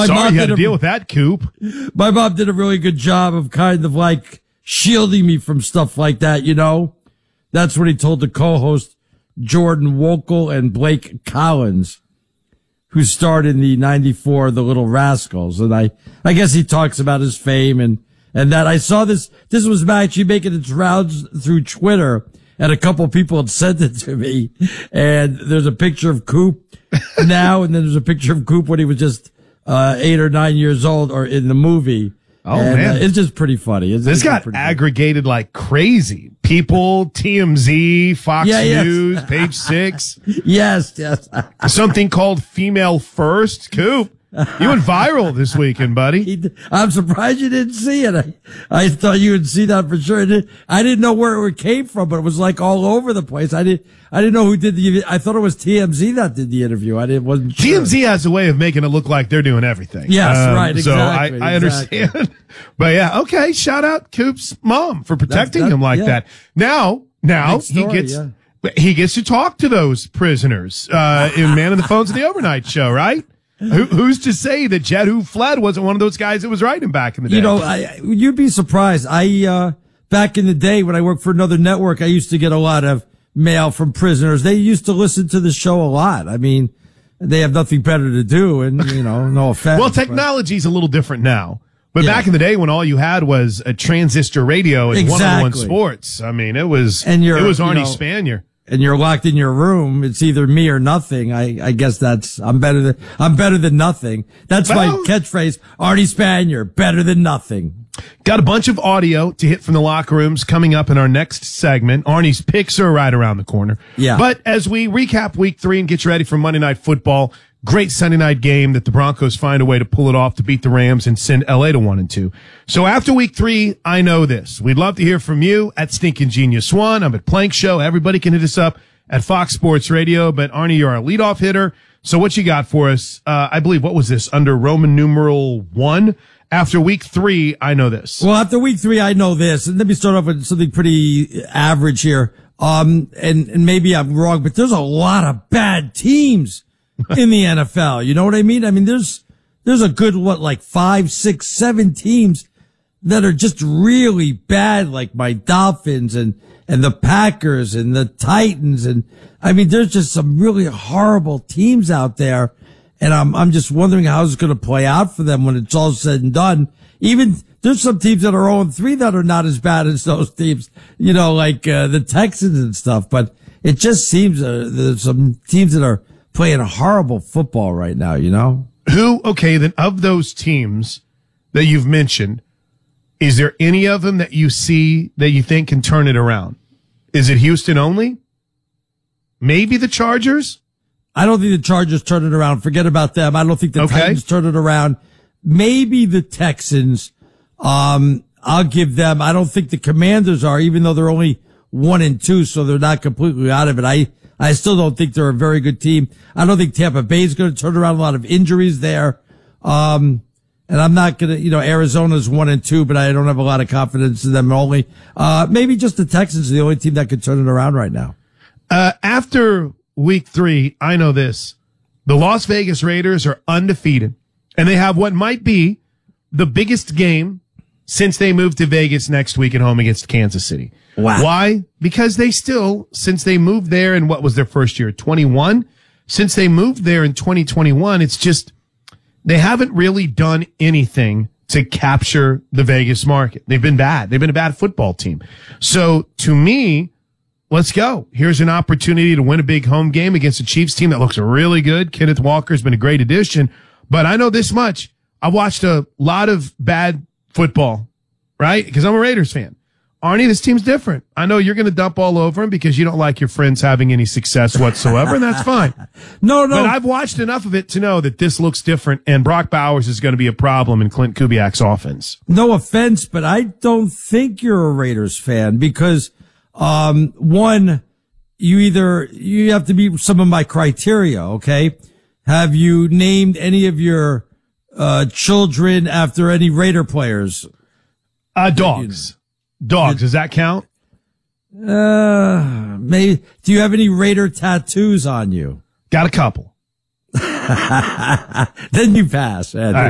Sorry you had to deal with that, Coop. My mom did a really good job of kind of like shielding me from stuff like that, you know? That's what he told the co-host Jordan Wokel and Blake Collins, who starred in the 94 The Little Rascals. And I guess he talks about his fame and that. I saw this was actually making its rounds through Twitter, and a couple of people had sent it to me. And there's a picture of Coop now, and then there's a picture of Coop when he was just 8 or 9 years old, or in the movie. Oh, man. It's just pretty funny. This got aggregated like crazy. People, TMZ, Fox News, Page 6. Yes. Something called Female First. Coop, you went viral this weekend, buddy. I'm surprised you didn't see it. I thought you would see that for sure. I didn't know where it came from, but it was like all over the place. I didn't know who did I thought it was TMZ that did the interview. Wasn't sure. TMZ has a way of making it look like they're doing everything. Yes, right, exactly. So I understand. But yeah, okay. Shout out Coop's mom for protecting him like that. Now he gets to talk to those prisoners in Man on the Phones of the Overnight Show, right? Who's to say that Jed Who Fled wasn't one of those guys that was writing back in the day? You know, you'd be surprised. Back in the day when I worked for another network, I used to get a lot of mail from prisoners. They used to listen to the show a lot. I mean, they have nothing better to do, and, you know, no offense. Well, technology's a little different now. But back in the day when all you had was a transistor radio and one-on-one sports, I mean, it was Arnie Spanier. And you're locked in your room. It's either me or nothing. I guess I'm better than nothing. That's my catchphrase. Arnie Spanier, better than nothing. Got a bunch of audio to hit from the locker rooms coming up in our next segment. Arnie's picks are right around the corner. Yeah. But as we recap week 3 and get you ready for Monday Night Football, great Sunday night game that the Broncos find a way to pull it off to beat the Rams and send LA to 1-2. So after week 3, I know this. We'd love to hear from you at Stinkin' Genius One. I'm at Plank Show. Everybody can hit us up at Fox Sports Radio. But Arnie, you're our leadoff hitter. So what you got for us? I believe, what was this? Under Roman numeral 1? After week 3, I know this. Well, after week 3, I know this. And let me start off with something pretty average here. And maybe I'm wrong, but there's a lot of bad teams in the NFL. You know what I mean? I mean, there's a good, 5, 6, 7 teams that are just really bad, like my Dolphins and the Packers and the Titans. And I mean, there's just some really horrible teams out there. And I'm just wondering how it's going to play out for them when it's all said and done. Even there's some teams that are 0-3 that are not as bad as those teams, you know, like the Texans and stuff. But it just seems there's some teams that are playing horrible football right now, you know? Then of those teams that you've mentioned, is there any of them that you see that you think can turn it around? Is it Houston only? Maybe the Chargers? I don't think the Chargers turn it around. Forget about them. I don't think the Titans turn it around. Maybe the Texans. I'll give them. I don't think the Commanders are, even though they're only 1-2, so they're not completely out of it. I still don't think they're a very good team. I don't think Tampa Bay is going to turn around. A lot of injuries there. And I'm not going to, Arizona's 1-2, but I don't have a lot of confidence in them only. Maybe just the Texans are the only team that could turn it around right now. After week 3, I know this. The Las Vegas Raiders are undefeated, and they have what might be the biggest game since they moved to Vegas next week at home against Kansas City. Wow. Why? Because since they moved there in what was their first year, 21, since they moved there in 2021, it's just, they haven't really done anything to capture the Vegas market. They've been bad. They've been a bad football team. So to me, let's go. Here's an opportunity to win a big home game against a Chiefs team that looks really good. Kenneth Walker's been a great addition, but I know this much. I've watched a lot of bad football, right? Because I'm a Raiders fan. Arnie, this team's different. I know you're going to dump all over them because you don't like your friends having any success whatsoever, and that's fine. No. But I've watched enough of it to know that this looks different, and Brock Bowers is going to be a problem in Clint Kubiak's offense. No offense, but I don't think you're a Raiders fan because, one, you have to meet some of my criteria, okay? Have you named any of your children after any Raider players? Dogs. Does that count? Maybe. Do you have any Raider tattoos on you? Got a couple. Then you pass, Ed.